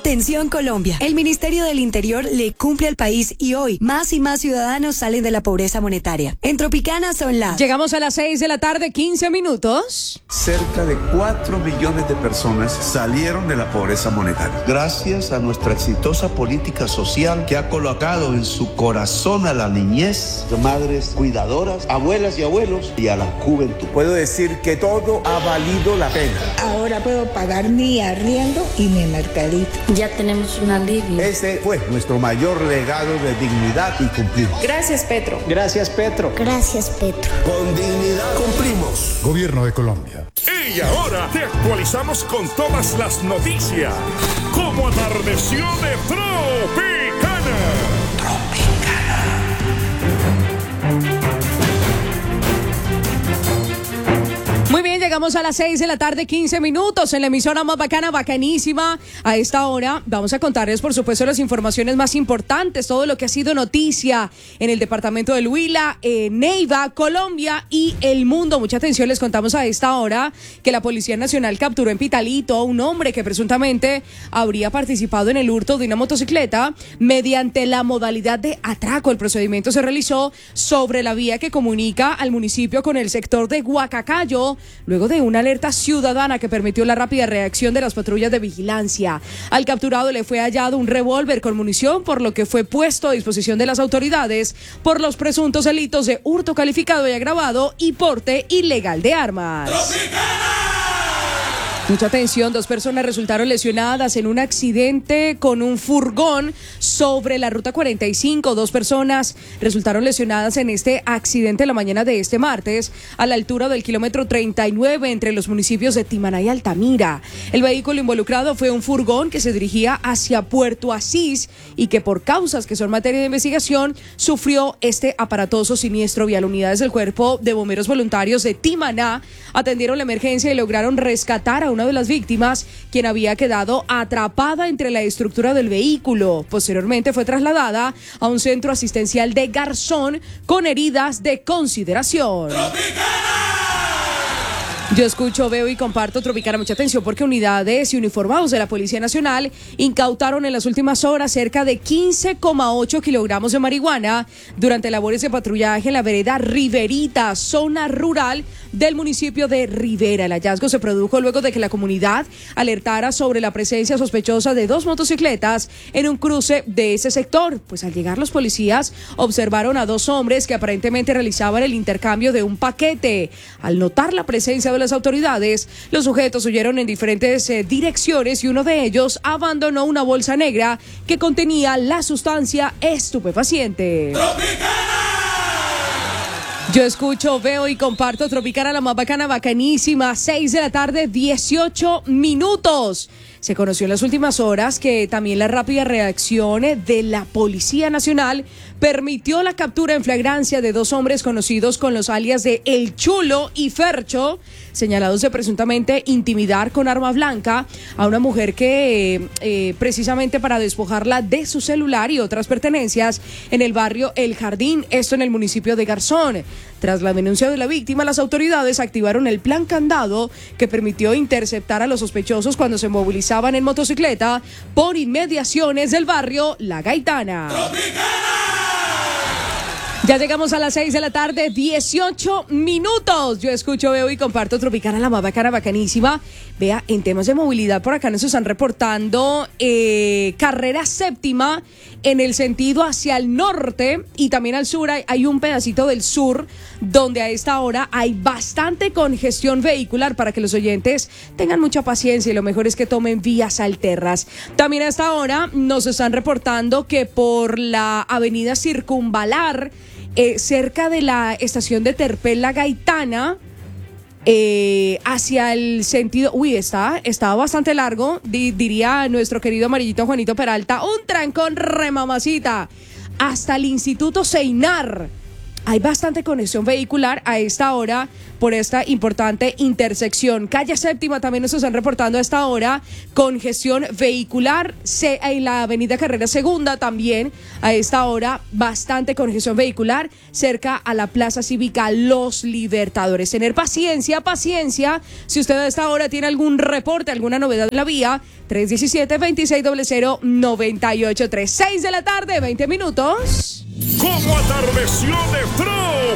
Atención Colombia, el Ministerio del Interior le cumple al país y hoy más y más ciudadanos salen de la pobreza monetaria. En Tropicana son las... Llegamos a las 6 de la tarde, 15 minutos. Cerca de 4 millones de personas salieron de la pobreza monetaria. Gracias a nuestra exitosa política social que ha colocado en su corazón a la niñez, madres cuidadoras, abuelas y abuelos y a la juventud. Puedo decir que todo ha valido la pena. Ahora puedo pagar mi arriendo y mi mercadito. Ya tenemos un alivio. Ese fue nuestro mayor legado de dignidad y cumplimos. Gracias, Petro. Gracias, Petro. Gracias, Petro. Con dignidad cumplimos. Gobierno de Colombia. Y ahora te actualizamos con todas las noticias. Como atardeció de Tropicana. Muy bien, llegamos a las 6 de la tarde, 15 minutos en la emisora más bacana, bacanísima. A esta hora vamos a contarles, por supuesto, las informaciones más importantes, todo lo que ha sido noticia en el departamento del Huila, Neiva, Colombia y el mundo. Mucha atención, les contamos a esta hora que la Policía Nacional capturó en Pitalito a un hombre que presuntamente habría participado en el hurto de una motocicleta mediante la modalidad de atraco. El procedimiento se realizó sobre la vía que comunica al municipio con el sector de Huacacayo, luego de una alerta ciudadana que permitió la rápida reacción de las patrullas de vigilancia. Al capturado le fue hallado un revólver con munición, por lo que fue puesto a disposición de las autoridades por los presuntos delitos de hurto calificado y agravado y porte ilegal de armas. Mucha atención, 2 personas resultaron lesionadas en un accidente con un furgón sobre la ruta 45. 2 personas resultaron lesionadas en este accidente la mañana de este martes a la altura del kilómetro 39 entre los municipios de Timaná y Altamira. El vehículo involucrado fue un furgón que se dirigía hacia Puerto Asís y que por causas que son materia de investigación sufrió este aparatoso siniestro vial. Unidades del Cuerpo de Bomberos Voluntarios de Timaná atendieron la emergencia y lograron rescatar a una de las víctimas, quien había quedado atrapada entre la estructura del vehículo. Posteriormente fue trasladada a un centro asistencial de Garzón con heridas de consideración. Yo escucho, veo y comparto Tropicana. Mucha atención porque unidades y uniformados de la Policía Nacional incautaron en las últimas horas cerca de 15,8 kilogramos de marihuana durante labores de patrullaje en la vereda Riverita, zona rural del municipio de Rivera. El hallazgo se produjo luego de que la comunidad alertara sobre la presencia sospechosa de 2 motocicletas en un cruce de ese sector. Pues al llegar los policías observaron a 2 hombres que aparentemente realizaban el intercambio de un paquete. Al notar la presencia de las autoridades, los sujetos huyeron en diferentes direcciones y uno de ellos abandonó una bolsa negra que contenía la sustancia estupefaciente. Yo escucho, veo y comparto Tropicana, la más bacana, bacanísima. 6 de la tarde, 18 minutos. Se conoció en las últimas horas que también la rápida reacción de la Policía Nacional permitió la captura en flagrancia de 2 hombres conocidos con los alias de El Chulo y Fercho, señalados de presuntamente intimidar con arma blanca a una mujer que precisamente para despojarla de su celular y otras pertenencias en el barrio El Jardín, esto en el municipio de Garzón. Tras la denuncia de la víctima, las autoridades activaron el plan candado que permitió interceptar a los sospechosos cuando se movilizaban en motocicleta por inmediaciones del barrio La Gaitana. Ya llegamos a las 6 de la tarde, 18 minutos. Yo escucho, veo y comparto Tropicana, la más bacana, bacanísima. Vea, en temas de movilidad, por acá nos están reportando carrera séptima en el sentido hacia el norte y también al sur. Hay un pedacito del sur donde a esta hora hay bastante congestión vehicular, para que los oyentes tengan mucha paciencia y lo mejor es que tomen vías alternas. También a esta hora nos están reportando que por la avenida Circunvalar, cerca de la estación de Terpel La Gaitana, hacia el sentido, está bastante largo, diría nuestro querido amarillito Juanito Peralta, un trancón remamacita hasta el Instituto Seinar. hay bastante congestión vehicular a esta hora por esta importante intersección. Calle Séptima también nos están reportando a esta hora congestión vehicular. En la avenida Carrera Segunda también a esta hora bastante congestión vehicular cerca a la Plaza Cívica Los Libertadores. Tener paciencia. Si usted a esta hora tiene algún reporte, alguna novedad en la vía, 317-2600-983. 6 de la tarde, 20 minutos. Como atardeció de